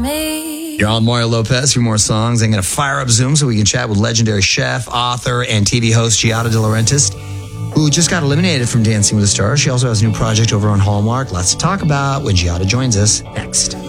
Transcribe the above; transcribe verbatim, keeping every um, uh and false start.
me. You're on Mario Lopez for more songs. I'm going to fire up Zoom so we can chat with legendary chef, author, and T V host Giada De Laurentiis, who just got eliminated from Dancing with the Stars. She also has a new project over on Hallmark. Lots to talk about when Giada joins us next.